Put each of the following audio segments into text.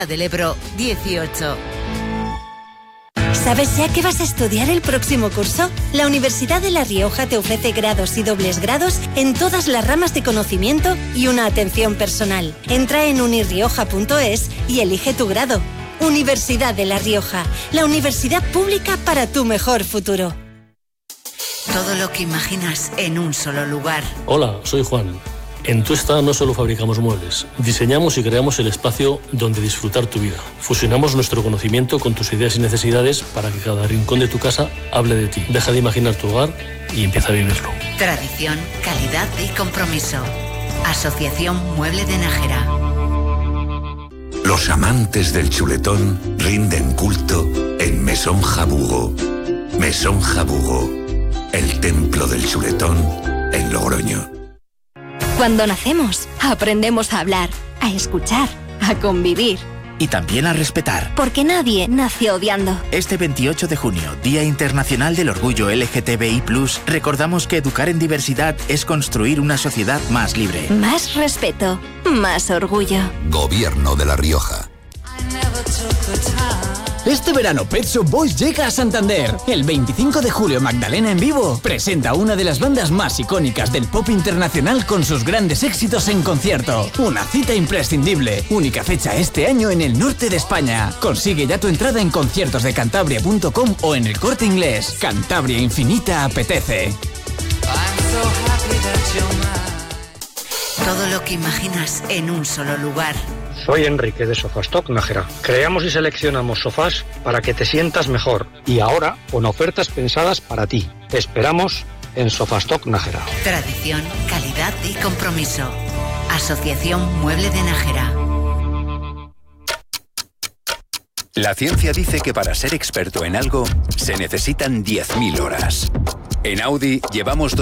del Ebro 18. ¿Sabes ya qué vas a estudiar el próximo curso? La Universidad de La Rioja te ofrece grados y dobles grados en todas las ramas de conocimiento y una atención personal. Entra en unirrioja.es y elige tu grado. Universidad de La Rioja, la universidad pública para tu mejor futuro. Todo lo que imaginas en un solo lugar. Hola, soy Juan. En Tuesta no solo fabricamos muebles, diseñamos y creamos el espacio donde disfrutar tu vida. Fusionamos nuestro conocimiento con tus ideas y necesidades para que cada rincón de tu casa hable de ti. Deja de imaginar tu hogar y empieza a vivirlo. Tradición, calidad y compromiso. Asociación Mueble de Nájera. Los amantes del chuletón rinden culto en Mesón Jabugo. Mesón Jabugo, el templo del chuletón en Logroño. Cuando nacemos, aprendemos a hablar, a escuchar, a convivir. Y también a respetar. Porque nadie nació odiando. Este 28 de junio, Día Internacional del Orgullo LGTBI+, recordamos que educar en diversidad es construir una sociedad más libre. Más respeto, más orgullo. Gobierno de La Rioja. Este verano Pet Shop Boys llega a Santander. El 25 de julio Magdalena en vivo presenta una de las bandas más icónicas del pop internacional con sus grandes éxitos en concierto. Una cita imprescindible. Única fecha este año en el norte de España. Consigue ya tu entrada en conciertosdecantabria.com o en El Corte Inglés. Cantabria Infinita apetece. Todo lo que imaginas en un solo lugar. Soy Enrique de Sofastock Nájera. Creamos y seleccionamos sofás para que te sientas mejor y ahora con ofertas pensadas para ti. Te esperamos en Sofastock Nájera. Tradición, calidad y compromiso. Asociación Mueble de Nájera. La ciencia dice que para ser experto en algo se necesitan 10.000 horas. En Audi llevamos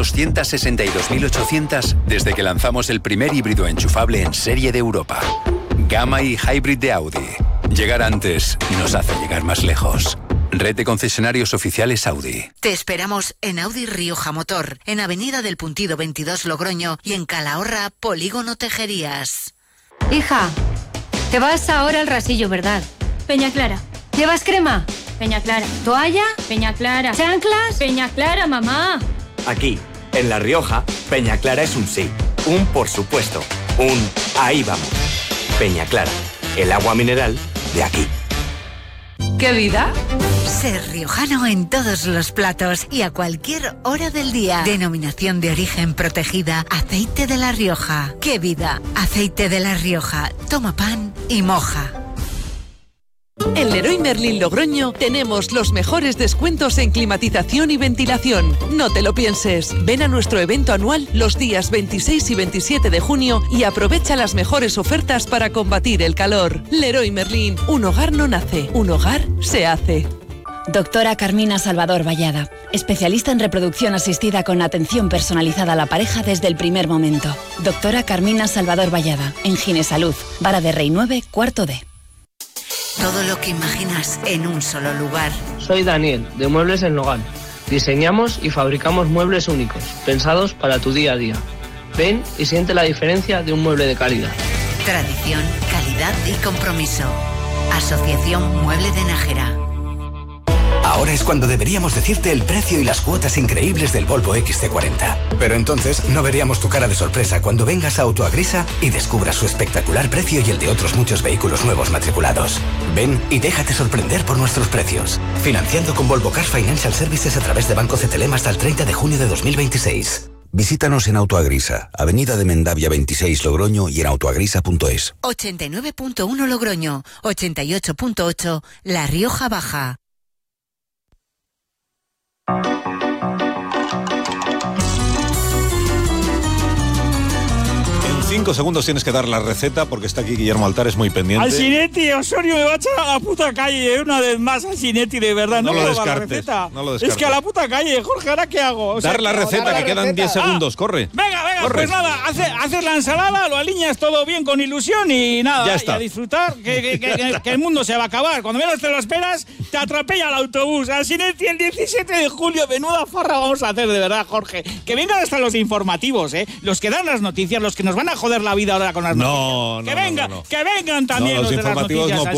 262.800 desde que lanzamos el primer híbrido enchufable en serie de Europa. Gamma y Hybrid de Audi. Llegar antes nos hace llegar más lejos. Red de concesionarios oficiales Audi. Te esperamos en Audi Rioja Motor, en Avenida del Puntido 22 Logroño y en Calahorra, Polígono Tejerías. Hija, te vas ahora al Rasillo, ¿verdad? Peña Clara. ¿Llevas crema? Peña Clara. ¿Toalla? Peña Clara. ¿Chanclas? Peña Clara, mamá. Aquí, en La Rioja, Peña Clara es un sí, un por supuesto, un ahí vamos. Peña Clara, el agua mineral de aquí. ¿Qué vida? Ser riojano en todos los platos y a cualquier hora del día. Denominación de origen protegida, Aceite de La Rioja. ¡Qué vida! Aceite de La Rioja. Toma pan y moja. En Leroy Merlin Logroño tenemos los mejores descuentos en climatización y ventilación. No te lo pienses. Ven a nuestro evento anual los días 26 y 27 de junio y aprovecha las mejores ofertas para combatir el calor. Leroy Merlin, un hogar no nace, un hogar se hace. Doctora Carmina Salvador Vallada, especialista en reproducción asistida con atención personalizada a la pareja desde el primer momento. Doctora Carmina Salvador Vallada, en Ginesalud, Vara de Rey 9, cuarto D. Todo lo que imaginas en un solo lugar. Soy Daniel, de Muebles El Nogal. Diseñamos y fabricamos muebles únicos, pensados para tu día a día. Ven y siente la diferencia de un mueble de calidad. Tradición, calidad y compromiso. Asociación Mueble de Nájera. Ahora es cuando deberíamos decirte el precio y las cuotas increíbles del Volvo XC40. Pero entonces no veríamos tu cara de sorpresa cuando vengas a Autoagrisa y descubras su espectacular precio y el de otros muchos vehículos nuevos matriculados. Ven y déjate sorprender por nuestros precios. Financiando con Volvo Cars Financial Services a través de Banco CTLM hasta el 30 de junio de 2026. Visítanos en Autoagrisa, Avenida de Mendavia 26 Logroño y en autoagrisa.es. 89.1 Logroño, 88.8 La Rioja Baja. En 5 segundos tienes que dar la receta porque está aquí Guillermo Altares muy pendiente. Alcinetti, Osorio me va a echar a la puta calle una vez más, Alcinetti, de verdad. No me lo va a dar la descartes, receta. no lo descartes. Es que a la puta calle, Jorge, ¿ahora qué hago? O sea, dar la receta, que quedan 10 segundos, corre. Venga, corre. Pues nada, haces la ensalada, lo alineas todo bien con ilusión y nada, ya está. Y a disfrutar, que el mundo se va a acabar. Cuando menos te lo esperas, te atropella el autobús. A Sinetti el 17 de julio. Menuda farra vamos a hacer, de verdad, Jorge. Que vengan hasta los informativos, los que dan las noticias, los que nos van a joder la vida ahora con las noticias. Que vengan también los de las noticias.